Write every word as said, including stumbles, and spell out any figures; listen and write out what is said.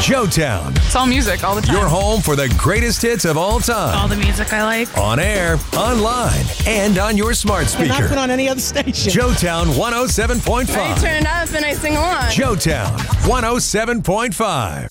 Joetown. It's all music all the time. Your home for the greatest hits of all time. All the music I like. On air, online, and on your smart speaker. Not put on any other station. Joetown one oh seven point five. I turn it up and I sing along. Joetown one oh seven point five.